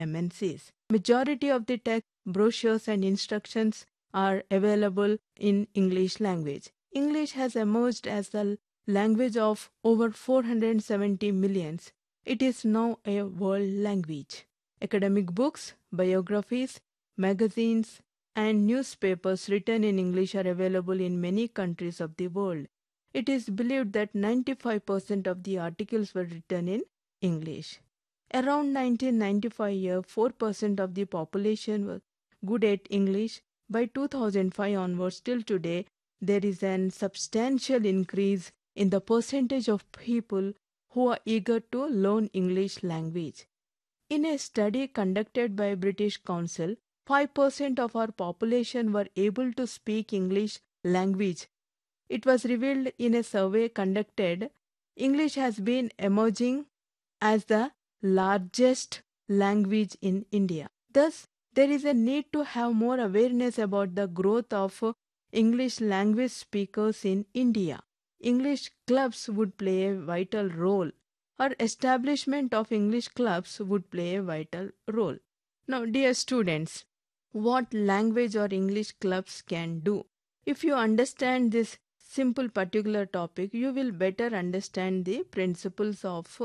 MNCs. Majority of the text, brochures and instructions are available in English language. English has emerged as the language of over 470 millions. It is now a world language. Academic books, biographies, magazines, and newspapers written in English are available in many countries of the world. It is believed that 95% of the articles were written in English. Around 1995 year, 4% of the population was good at English. By 2005 onwards till today, there is an substantial increase in the percentage of people who are eager to learn English language. In a study conducted by British Council, 5% of our population were able to speak English language. It was revealed in a survey conducted. English has been emerging as the largest language in India. Thus, there is a need to have more awareness about the growth of English language speakers in India. English clubs would play a vital role, or establishment of English clubs would play a vital role. Now, dear students, what language or English clubs can do? If you understand this simple particular topic, you will better understand the principles of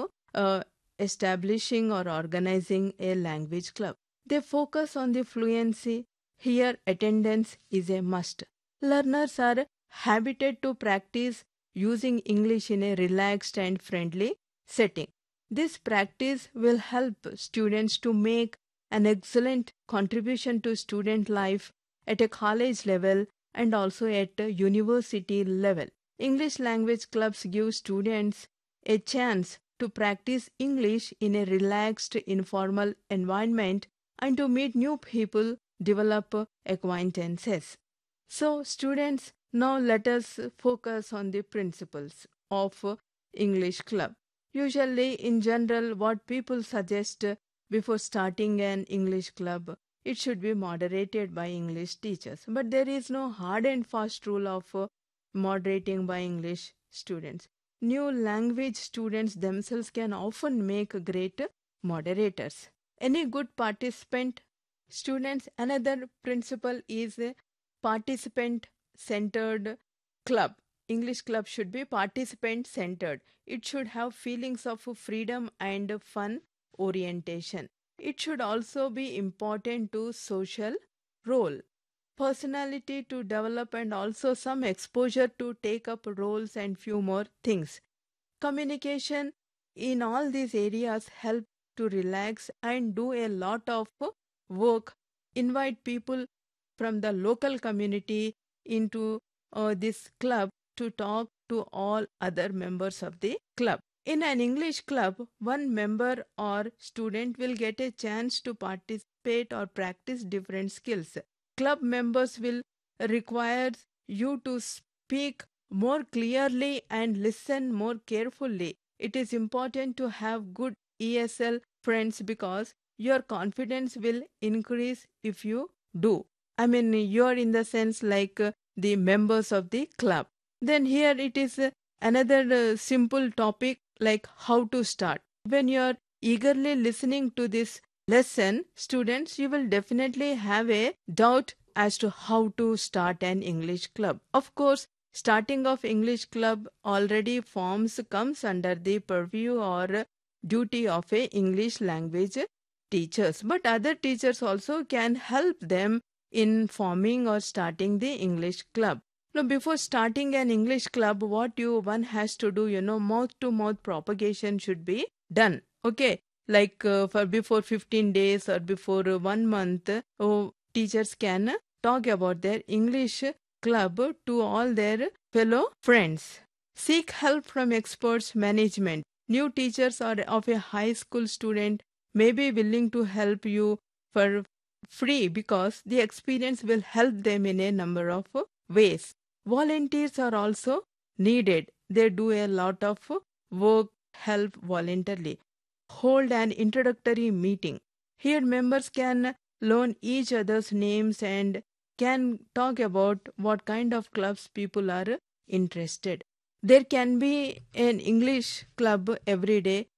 establishing or organizing a language club. They focus on the fluency. Here, attendance is a must. Learners are habited to practice using English in a relaxed and friendly setting. This practice will help students to make an excellent contribution to student life at a college level and also at a university level. English language clubs give students a chance to practice English in a relaxed, informal environment and to meet new people, develop acquaintances. So, students, now let us focus on the principles of English club. Usually, in general, what people suggest before starting an English club, it should be moderated by English teachers. But there is no hard and fast rule of moderating by English students. New language students themselves can often make great moderators. Any good participant students, another principle is a participant centered club. English club should be participant centered. It should have feelings of freedom and fun orientation. It should also be important to social role, personality to develop, and also some exposure to take up roles and few more things. Communication in all these areas help to relax and do a lot of work. Invite people from the local community into this club to talk to all other members of the club. In an English club, one member or student will get a chance to participate or practice different skills. Club members will require you to speak more clearly and listen more carefully. It is important to have good ESL friends because your confidence will increase if you do. I mean, you are in the sense like the members of the club. Then here it is another simple topic like how to start. When you are eagerly listening to this lesson, students, you will definitely have a doubt as to how to start an English club. Of course, starting of English club already comes under the purview or duty of a English language teachers, but other teachers also can help them in forming or starting the English club. Now, before starting an English club, what one has to do, mouth to mouth propagation should be done. Okay, like for before 15 days or before 1 month, teachers can talk about their English club to all their fellow friends. Seek help from experts management. New teachers or of a high school student may be willing to help you for free because the experience will help them in a number of ways. Volunteers are also needed. They do a lot of work, help voluntarily. Hold an introductory meeting. Here members can learn each other's names and can talk about what kind of clubs people are interested. There can be an English club every day.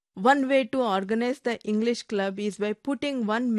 One way to organize the English club is by putting one